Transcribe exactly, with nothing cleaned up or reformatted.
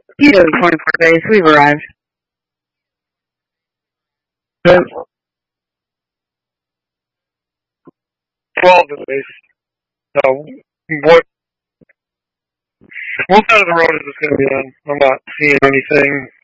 You know, twenty-four days. We've arrived. Ten, twelve at least. So, what, what side of the road is this going to be on? I'm not seeing anything.